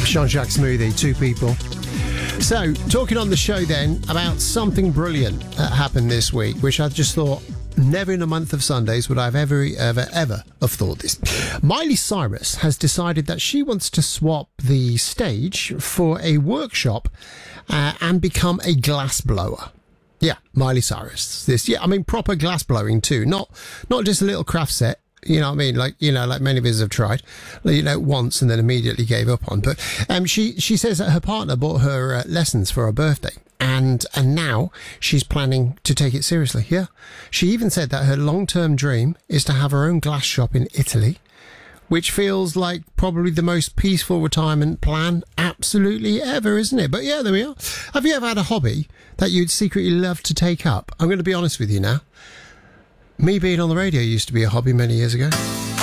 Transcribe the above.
Jean-Jacques Smoothie, two people. So, talking on the show then about something brilliant that happened this week, which I just thought, never in a month of Sundays would I have ever have thought this. Miley Cyrus has decided that she wants to swap the stage for a workshop and become a glass blower. Yeah, Miley Cyrus. Proper glass blowing too. Not just a little craft set. You know what I mean? Like many of us have tried, once and then immediately gave up on. But she says that her partner bought her lessons for her birthday. And now she's planning to take it seriously. Yeah. She even said that her long-term dream is to have her own glass shop in Italy, which feels like probably the most peaceful retirement plan absolutely ever, isn't it? But yeah, there we are. Have you ever had a hobby that you'd secretly love to take up? I'm going to be honest with you now. Me being on the radio used to be a hobby many years ago.